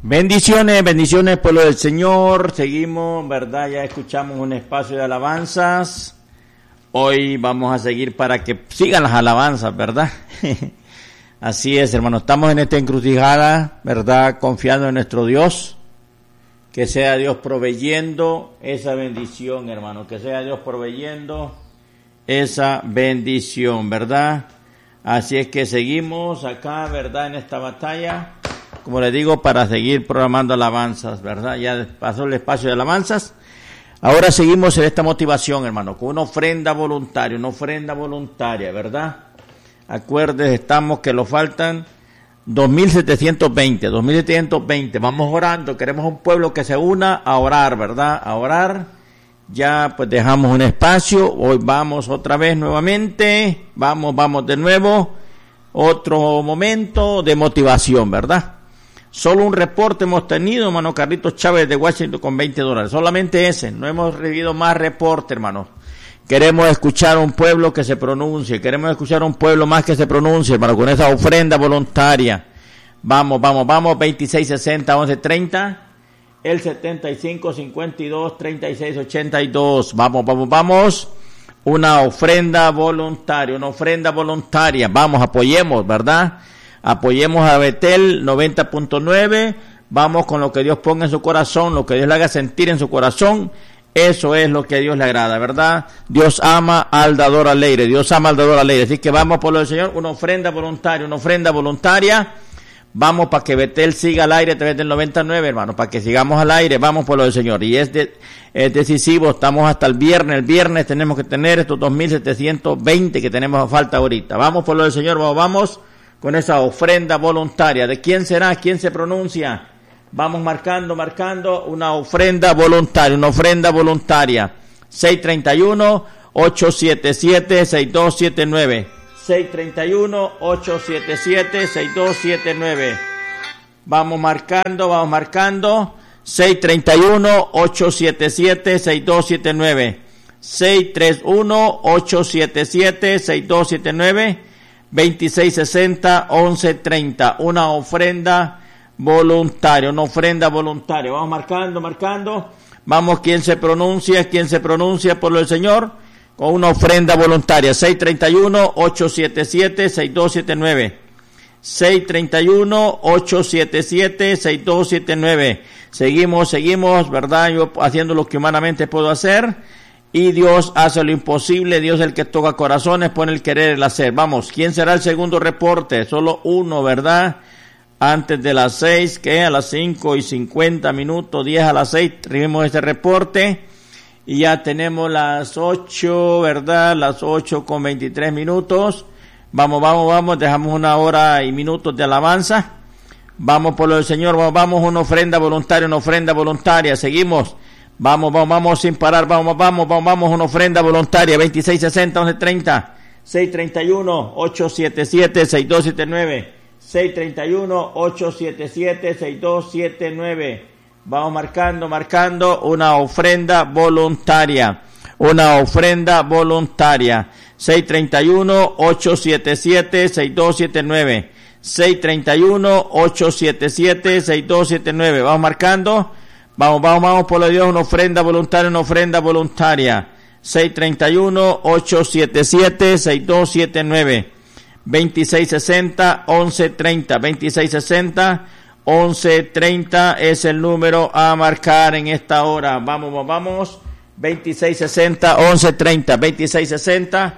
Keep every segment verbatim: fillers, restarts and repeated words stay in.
Bendiciones, bendiciones, pueblo del Señor. Seguimos, ¿verdad? Ya escuchamos un espacio de alabanzas. Hoy vamos a seguir para que sigan las alabanzas, ¿verdad? Así es, hermano. Estamos en esta encrucijada, ¿verdad? Confiando en nuestro Dios. Que sea Dios proveyendo esa bendición, hermano. Que sea Dios proveyendo esa bendición, ¿verdad? Así es que seguimos acá, ¿verdad? En esta batalla. Como les digo, para seguir programando alabanzas, ¿verdad? Ya pasó el espacio de alabanzas. Ahora seguimos en esta motivación, hermano, con una ofrenda voluntaria, una ofrenda voluntaria, ¿verdad? Acuérdense, estamos que nos faltan dos mil setecientos veinte, dos mil setecientos veinte. Vamos orando, queremos un pueblo que se una a orar, ¿verdad? A orar. Ya pues dejamos un espacio, hoy vamos otra vez nuevamente, vamos, vamos de nuevo. Otro momento de motivación, ¿verdad? Solo un reporte hemos tenido, hermano Carlitos Chávez de Washington con veinte dólares. Solamente ese. No hemos recibido más reporte, hermano. Queremos escuchar a un pueblo que se pronuncie. Queremos escuchar a un pueblo más que se pronuncie, hermano, con esa ofrenda voluntaria. Vamos, vamos, vamos. veintiséis sesenta once treinta. El setenta y cinco cincuenta y dos treinta y seis ochenta y dos. Vamos, vamos, vamos. Una ofrenda voluntaria. Una ofrenda voluntaria. Vamos, apoyemos, ¿verdad? Apoyemos a Betel noventa punto nueve, vamos con lo que Dios ponga en su corazón, lo que Dios le haga sentir en su corazón, eso es lo que a Dios le agrada, ¿verdad? Dios ama al dador alegre, Dios ama al dador alegre, así que vamos por lo del Señor, una ofrenda voluntaria, una ofrenda voluntaria, vamos para que Betel siga al aire a través del noventa y nueve, hermano, para que sigamos al aire, vamos por lo del Señor, y es, de, es decisivo, estamos hasta el viernes, el viernes tenemos que tener estos dos mil setecientos veinte que tenemos a falta ahorita, vamos por lo del Señor, vamos, vamos, con esa ofrenda voluntaria. ¿De quién será? ¿Quién se pronuncia? Vamos marcando, marcando una ofrenda voluntaria, una ofrenda voluntaria. seis treinta y uno, ocho siete siete, seis dos siete nueve. seis treinta y uno, ocho siete siete, seis dos siete nueve. Vamos marcando, vamos marcando. seis treinta y uno, ocho siete siete, seis dos siete nueve. seis treinta y uno, ocho siete siete, seis dos siete nueve. veintiséis sesenta, once treinta, una ofrenda voluntaria, una ofrenda voluntaria. Vamos marcando, marcando. Vamos, quien se pronuncia, quien se pronuncia por lo del Señor, con una ofrenda voluntaria. seis treinta y uno, ocho siete siete, seis dos siete nueve. seis treinta y uno, ocho siete siete, seis dos siete nueve. Seguimos, seguimos, ¿verdad? Yo haciendo lo que humanamente puedo hacer. Y Dios hace lo imposible, Dios es el que toca corazones, pone el querer, el hacer. Vamos, ¿quién será el segundo reporte? Solo uno, ¿verdad? Antes de las seis, que a las cinco y cincuenta minutos, diez a las seis, recibimos este reporte. Y ya tenemos las ocho, ¿verdad? Las ocho con veintitrés minutos. Vamos, vamos, vamos, dejamos una hora y minutos de alabanza. Vamos por lo del Señor, vamos, vamos, una ofrenda voluntaria, una ofrenda voluntaria, seguimos. Vamos, vamos, vamos sin parar, vamos, vamos, vamos, vamos, una ofrenda voluntaria, veintiséis sesenta, once treinta, seis treinta y uno, ocho siete siete, seis dos siete nueve, seis treinta y uno, ocho siete siete, seis dos siete nueve. Vamos marcando, marcando una ofrenda voluntaria, una ofrenda voluntaria, seis treinta y uno, ocho siete siete, seis dos siete nueve, seis treinta y uno, ocho siete siete, seis dos siete nueve. Vamos marcando. Vamos, vamos, vamos por lo de Dios, una ofrenda voluntaria, una ofrenda voluntaria. seis treinta y uno, ocho siete siete, seis dos siete nueve. veintiséis sesenta, once treinta. veintiséis sesenta, once treinta es el número a marcar en esta hora. Vamos, vamos, vamos. veintiséis sesenta, once treinta. veintiséis sesenta,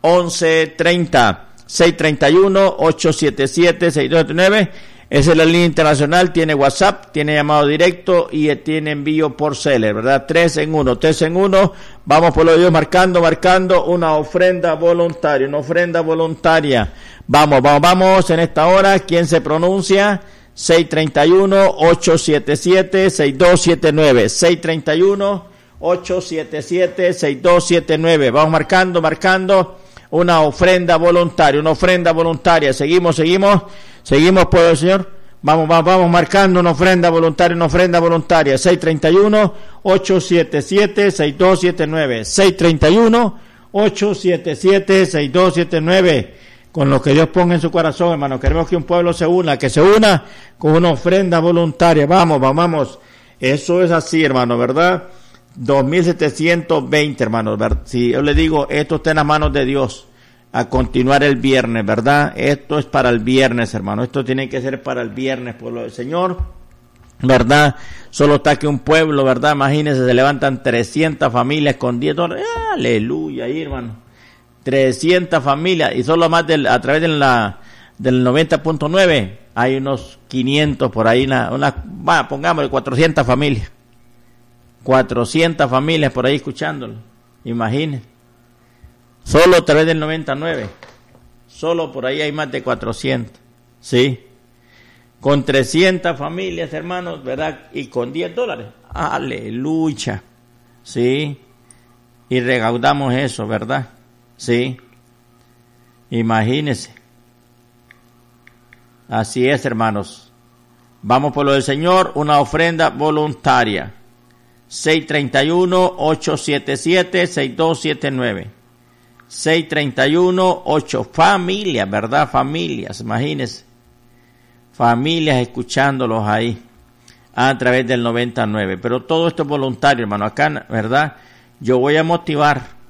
once treinta. seis treinta y uno, ocho siete siete, seis dos siete nueve. Esa es la línea internacional, tiene WhatsApp, tiene llamado directo y tiene envío por Seller, ¿verdad? Tres en uno, tres en uno. Vamos por lo de Dios marcando, marcando una ofrenda voluntaria, una ofrenda voluntaria. Vamos, vamos, vamos en esta hora. ¿Quién se pronuncia? seis treinta y uno, ocho siete siete, seis dos siete nueve. seis treinta y uno, ocho siete siete, seis dos siete nueve. Vamos marcando, marcando. Una ofrenda voluntaria, una ofrenda voluntaria. Seguimos, seguimos, seguimos por el Señor. Vamos, vamos, vamos marcando una ofrenda voluntaria, una ofrenda voluntaria. seis treinta y uno, ocho siete siete, seis dos siete nueve. seis treinta y uno, ocho siete siete, seis dos siete nueve. con lo que Dios ponga en su corazón, hermano. Queremos que un pueblo se una, que se una con una ofrenda voluntaria. Vamos, vamos, vamos. Eso es así, hermano, ¿verdad? dos mil setecientos veinte, hermano. Si yo le digo, esto está en las manos de Dios. A continuar el viernes, ¿verdad? Esto es para el viernes, hermano. Esto tiene que ser para el viernes, pueblo del Señor, ¿verdad? Solo está que un pueblo, ¿verdad? Imagínense, se levantan trescientas familias con diez dólares. Aleluya, ahí, hermano. trescientas familias, y solo más del, a través de la, del noventa punto nueve, hay unos quinientos por ahí, una, una, va, pongámosle cuatrocientas familias. cuatrocientas familias por ahí escuchándolo. Imagínense. Solo a través del noventa y nueve. Solo por ahí hay más de cuatrocientas. ¿Sí? Con trescientas familias, hermanos, ¿verdad? Y con diez dólares. Aleluya. ¿Sí? Y recaudamos eso, ¿verdad? Sí. Imagínense. Así es, hermanos. Vamos por lo del Señor, una ofrenda voluntaria. seis tres uno, ocho siete siete, seis dos siete nueve. seis tres uno, ocho. Familias, ¿verdad? Familias, imagínense. Familias escuchándolos ahí a través del noventa y nueve. Pero todo esto es voluntario, hermano. Acá, ¿verdad? Yo voy a motivar.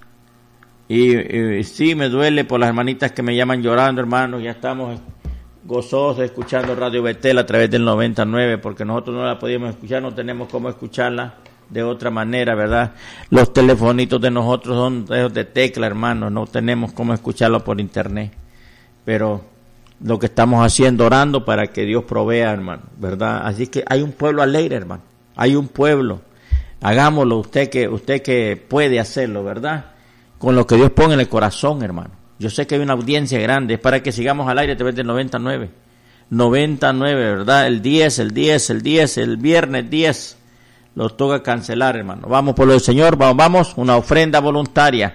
Y, y sí, me duele por las hermanitas que me llaman llorando, hermano. Ya estamos gozosos escuchando Radio Betel a través del noventa y nueve, porque nosotros no la podíamos escuchar, no tenemos cómo escucharla de otra manera, ¿verdad? Los telefonitos de nosotros son esos de tecla, hermano, no tenemos cómo escucharlo por internet. Pero lo que estamos haciendo, orando para que Dios provea, hermano, ¿verdad? Así que hay un pueblo alegre, hermano. Hay un pueblo. Hagámoslo, usted que, usted que puede hacerlo, ¿verdad? Con lo que Dios pone en el corazón, hermano. Yo sé que hay una audiencia grande, es para que sigamos al aire a través del noventa y nueve. noventa y nueve, ¿verdad? El diez, el diez, el diez, el viernes diez. Los toca cancelar, hermano. Vamos por lo del Señor, vamos, vamos, una ofrenda voluntaria.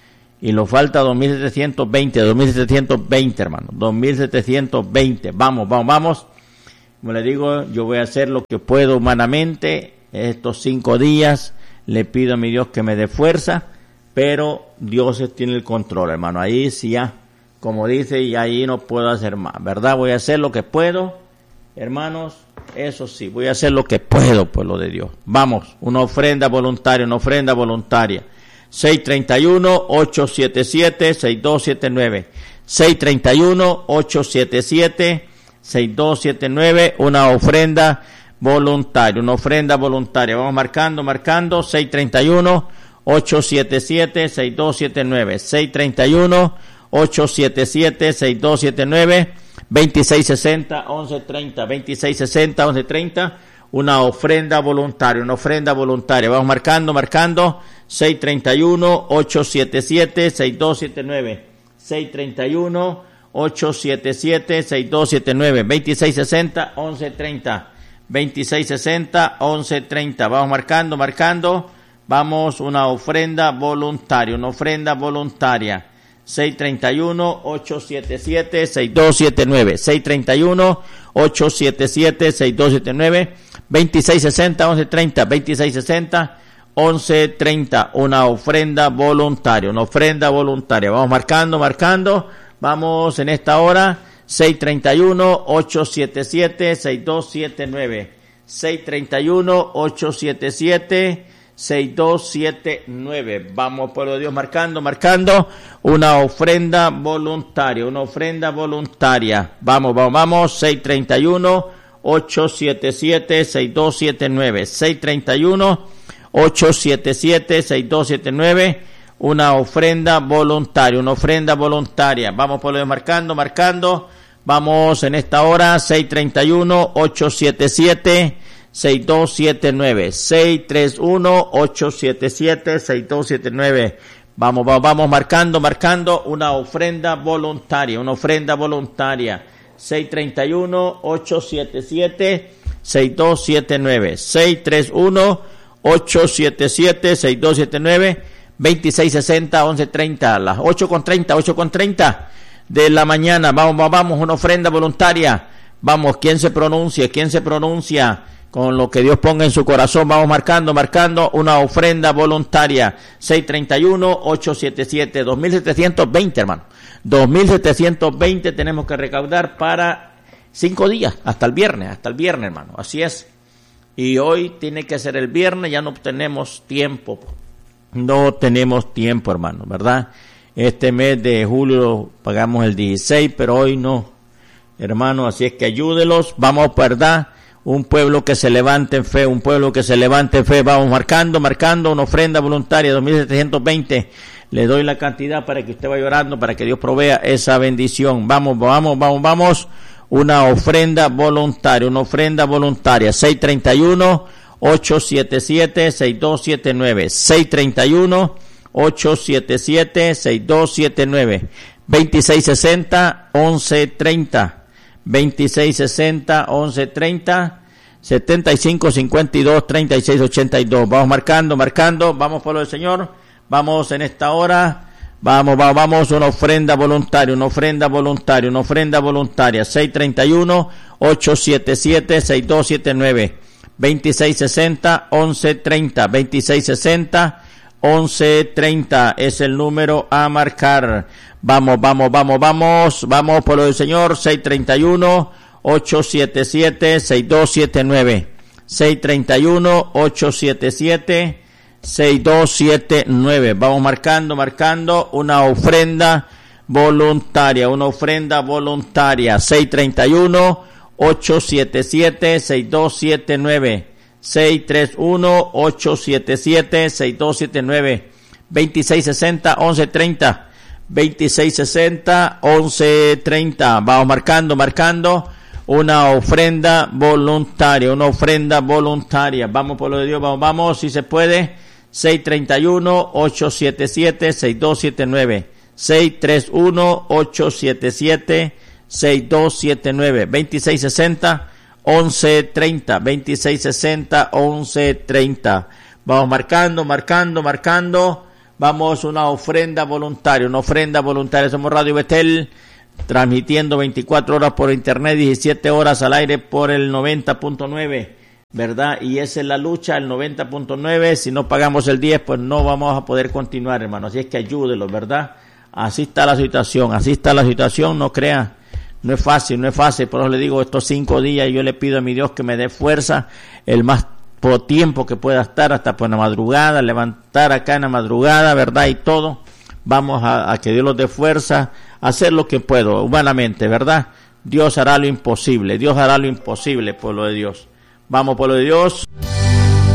Y nos falta dos mil setecientos veinte, dos mil setecientos veinte, hermano. dos mil setecientos veinte. Vamos, vamos, vamos. Como le digo, yo voy a hacer lo que puedo humanamente estos cinco días. Le pido a mi Dios que me dé fuerza. Pero Dios tiene el control, hermano. Ahí sí ya, como dice, y ahí no puedo hacer más, ¿verdad? Voy a hacer lo que puedo, hermanos. Eso sí, voy a hacer lo que puedo, pueblo de Dios. Vamos, una ofrenda voluntaria, una ofrenda voluntaria. seis tres uno, ocho siete siete, seis dos siete nueve. seis tres uno, ocho siete siete, seis dos siete nueve. Una ofrenda voluntaria, una ofrenda voluntaria. Vamos marcando, marcando. seis tres uno, ocho siete siete, seis dos siete nueve, seis tres uno, ocho siete siete, seis dos siete nueve, veintiséis sesenta, once treinta, veintiséis sesenta, once treinta, una ofrenda voluntaria, una ofrenda voluntaria. Vamos marcando, marcando, seis tres uno, ocho siete siete, seis dos siete nueve, seis tres uno, ocho siete siete, seis dos siete nueve, veintiséis sesenta, once treinta, veintiséis sesenta, once treinta. Vamos marcando, marcando. Vamos, una ofrenda voluntaria, una ofrenda voluntaria. seis tres uno, ocho siete siete, seis dos siete nueve, seis tres uno, ocho siete siete, seis dos siete nueve, veintiséis sesenta, once treinta, veintiséis sesenta, once treinta. Una ofrenda voluntaria, una ofrenda voluntaria. Vamos marcando, marcando. Vamos en esta hora. seis tres uno, ocho siete siete, seis dos siete nueve. seis tres uno, ocho siete siete, seis dos siete nueve. Vamos, pueblo de Dios, marcando, marcando. Una ofrenda voluntaria, una ofrenda voluntaria. Vamos, vamos, vamos. seis tres uno, ocho siete siete, seis dos siete nueve. seis tres uno, ocho siete siete, seis dos siete nueve. Una ofrenda voluntaria, una ofrenda voluntaria. Vamos, pueblo de Dios, marcando, marcando. Vamos en esta hora. seis tres uno, ocho siete siete, seis dos siete nueve, seis tres uno, ocho siete siete, seis dos siete nueve. Vamos, vamos, vamos, marcando, marcando. Una ofrenda voluntaria, una ofrenda voluntaria. seis tres uno, ocho siete siete, seis dos siete nueve. seis tres uno, ocho siete siete, seis dos siete nueve. veintiséis sesenta, once treinta. A las ocho con treinta, ocho con treinta de la mañana. Vamos, vamos, vamos, una ofrenda voluntaria. Vamos, ¿quién se pronuncia? ¿Quién se pronuncia? Con lo que Dios ponga en su corazón, vamos marcando, marcando una ofrenda voluntaria. seis tres uno, ocho siete siete, dos mil setecientos veinte, hermano. dos mil setecientos veinte tenemos que recaudar para cinco días, hasta el viernes, hasta el viernes, hermano, así es. Y hoy tiene que ser el viernes, ya no tenemos tiempo, no tenemos tiempo, hermano, ¿verdad? Este mes de julio pagamos el dieciséis, pero hoy no, hermano, así es que ayúdelos, vamos, ¿verdad? Un pueblo que se levante en fe, un pueblo que se levante en fe, vamos marcando, marcando una ofrenda voluntaria, dos mil setecientos veinte, le doy la cantidad para que usted vaya orando, para que Dios provea esa bendición, vamos, vamos, vamos, vamos, una ofrenda voluntaria, una ofrenda voluntaria, seis treinta y uno, ocho siete siete, seis dos siete nueve, seis treinta y uno, ocho siete siete, seis dos siete nueve, veintiséis sesenta, once treinta, veintiséis sesenta, once treinta, setenta y cinco cincuenta y dos, treinta y seis ochenta y dos. Vamos marcando, marcando, vamos por lo del Señor, vamos en esta hora, vamos, vamos, vamos, una ofrenda voluntaria, una ofrenda voluntaria, una ofrenda voluntaria, seis treinta y uno, ocho siete siete, seis dos siete nueve, veintiséis sesenta, once treinta, veintiséis sesenta, once treinta es el número a marcar. Vamos, vamos, vamos, vamos, vamos por lo del Señor, seis treinta y uno, ocho siete siete, seis dos siete nueve, seis treinta y uno, ocho siete siete, seis dos siete nueve. Vamos marcando, marcando una ofrenda voluntaria, una ofrenda voluntaria, seis treinta y uno, ocho siete siete, seis dos siete nueve, seis treinta y uno, ocho siete siete, seis dos siete nueve, veintiséis sesenta, once treinta, veintiséis sesenta, once treinta. Vamos marcando, marcando una ofrenda voluntaria, una ofrenda voluntaria. Vamos por lo de Dios, vamos, vamos, si se puede. seis treinta y uno, ocho siete siete, seis dos siete nueve, seis treinta y uno, ocho siete siete, seis dos siete nueve, veintiséis sesenta, once treinta, veintiséis sesenta, once treinta. Vamos marcando, marcando, marcando. Vamos, una ofrenda voluntaria, una ofrenda voluntaria. Somos Radio Betel, transmitiendo veinticuatro horas por internet, diecisiete horas al aire por el noventa punto nueve, ¿verdad? Y esa es la lucha, el noventa punto nueve. Si no pagamos el diez, pues no vamos a poder continuar, hermano. Así es que ayúdenlos, ¿verdad? Así está la situación, así está la situación, no crea. No es fácil, no es fácil. Por eso le digo, estos cinco días yo le pido a mi Dios que me dé fuerza, el más por tiempo que pueda estar, hasta por la madrugada, levantar acá en la madrugada, ¿verdad? Y todo, vamos a, a que Dios los dé fuerza, a hacer lo que puedo, humanamente, ¿verdad? Dios hará lo imposible, Dios hará lo imposible, pueblo de Dios. Vamos, pueblo de Dios.